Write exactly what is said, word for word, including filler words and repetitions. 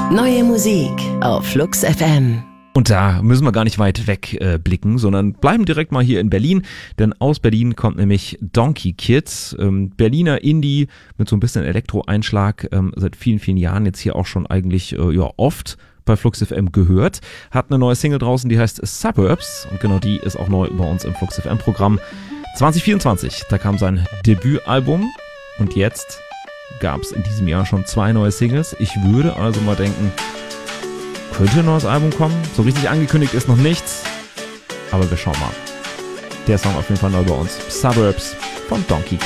Neue Musik auf Flux F M. Und da müssen wir gar nicht weit weg äh, blicken, sondern bleiben direkt mal hier in Berlin, denn aus Berlin kommt nämlich Donkey Kid, ähm, Berliner Indie mit so ein bisschen Elektro-Einschlag, ähm, seit vielen, vielen Jahren jetzt hier auch schon eigentlich äh, ja oft bei Flux F M gehört, hat eine neue Single draußen, die heißt Suburbs und genau die ist auch neu bei uns im Flux F M-Programm. zwanzig vierundzwanzig, da kam sein Debütalbum und jetzt gab es in diesem Jahr schon zwei neue Singles. Ich würde also mal denken, könnte ein neues Album kommen. So richtig angekündigt ist noch nichts, aber wir schauen mal. Der Song auf jeden Fall neu bei uns. Suburbs von Donkey Kid.